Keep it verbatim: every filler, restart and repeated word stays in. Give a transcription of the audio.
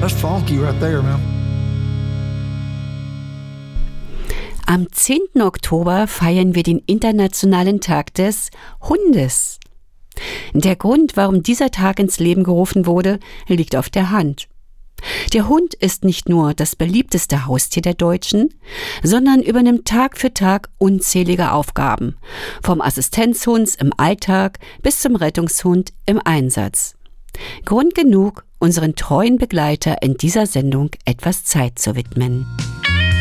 That's funky right there, man. Am zehnten Oktober feiern wir den Internationalen Tag des Hundes. Der Grund, warum dieser Tag ins Leben gerufen wurde, liegt auf der Hand. Der Hund ist nicht nur das beliebteste Haustier der Deutschen, sondern übernimmt Tag für Tag unzählige Aufgaben, vom Assistenzhund im Alltag bis zum Rettungshund im Einsatz. Grund genug, unseren treuen Begleiter in dieser Sendung etwas Zeit zu widmen.